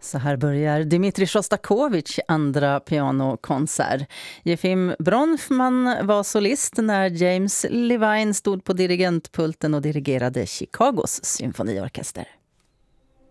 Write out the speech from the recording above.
Så här börjar Dmitrij Sjostakovitjs andra pianokonsert. Jefim Bronfman var solist när James Levine stod på dirigentpulten och dirigerade Chicagos symfoniorkester.